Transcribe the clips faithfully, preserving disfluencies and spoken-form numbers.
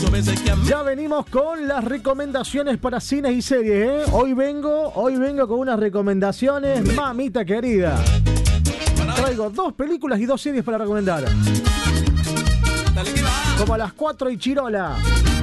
Ya venimos con las recomendaciones para cines y series, ¿eh? Hoy vengo, hoy vengo con unas recomendaciones, mamita querida. Traigo dos películas y dos series para recomendar. Como a las cuatro y chirola.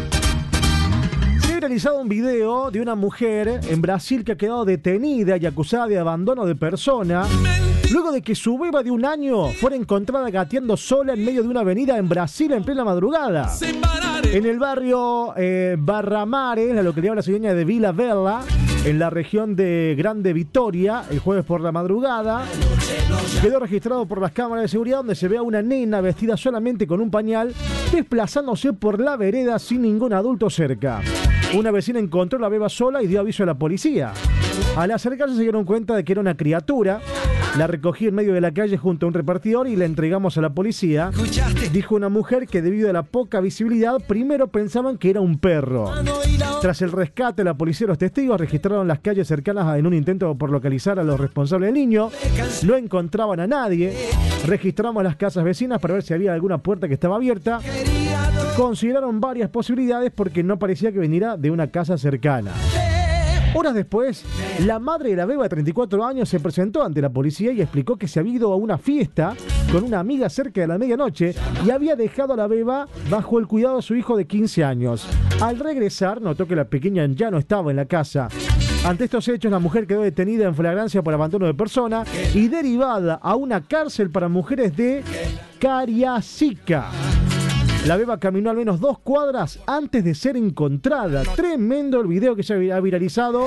Se ha realizado un video de una mujer en Brasil que ha quedado detenida y acusada de abandono de persona luego de que su beba de un año fuera encontrada gateando sola en medio de una avenida en Brasil en plena madrugada. En el barrio eh, Barramare, en la localidad brasileña de Vila Bela, en la región de Grande Vitória, el jueves por la madrugada, quedó registrado por las cámaras de seguridad donde se ve a una nena vestida solamente con un pañal desplazándose por la vereda sin ningún adulto cerca. Una vecina encontró la beba sola y dio aviso a la policía. Al acercarse se dieron cuenta de que era una criatura. La recogí en medio de la calle junto a un repartidor y la entregamos a la policía. Dijo una mujer que debido a la poca visibilidad primero pensaban que era un perro. Tras el rescate, la policía y los testigos registraron las calles cercanas en un intento por localizar a los responsables del niño. No encontraban a nadie. Registramos las casas vecinas para ver si había alguna puerta que estaba abierta. Consideraron varias posibilidades porque no parecía que viniera de una casa cercana. Horas después, la madre de la beba de treinta y cuatro años se presentó ante la policía y explicó que se había ido a una fiesta con una amiga cerca de la medianoche y había dejado a la beba bajo el cuidado de su hijo de quince años. Al regresar, notó que la pequeña ya no estaba en la casa. Ante estos hechos, la mujer quedó detenida en flagrancia por abandono de persona y derivada a una cárcel para mujeres de Cariacica. La beba caminó al menos dos cuadras antes de ser encontrada. Tremendo el video que se ha viralizado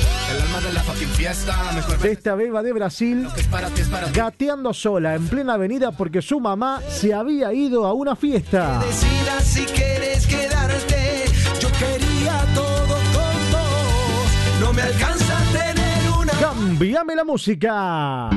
de esta beba de Brasil gateando sola en plena avenida porque su mamá se había ido a una fiesta. Decidas si quieres quedarte, yo quería todo con vos, no me alcanza a tener una... ¡Cámbiame la música!